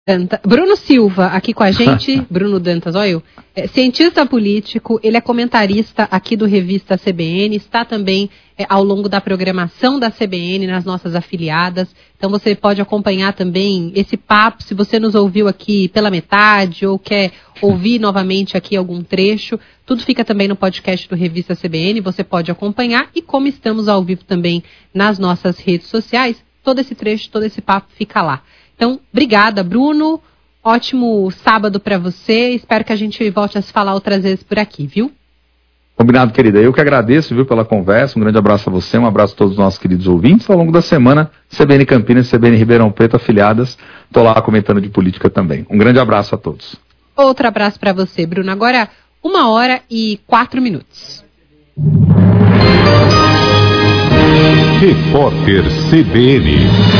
Bruno Silva, aqui com a gente. Bruno Dantas, olha eu. Cientista político, ele é comentarista aqui do Revista CBN, está também ao longo da programação da CBN nas nossas afiliadas. Então você pode acompanhar também esse papo, se você nos ouviu aqui pela metade ou quer ouvir novamente aqui algum trecho, tudo fica também no podcast do Revista CBN, você pode acompanhar, e como estamos ao vivo também nas nossas redes sociais, todo esse trecho, todo esse papo fica lá. Então, obrigada, Bruno. Ótimo sábado para você. Espero que a gente volte a se falar outras vezes por aqui, viu? Combinado, querida. Eu que agradeço, viu, pela conversa. Um grande abraço a você, um abraço a todos os nossos queridos ouvintes. Ao longo da semana, CBN Campinas, CBN Ribeirão Preto, afiliadas. Estou lá comentando de política também. Um grande abraço a todos. Outro abraço para você, Bruno. Agora, 1h04. Repórter CBN.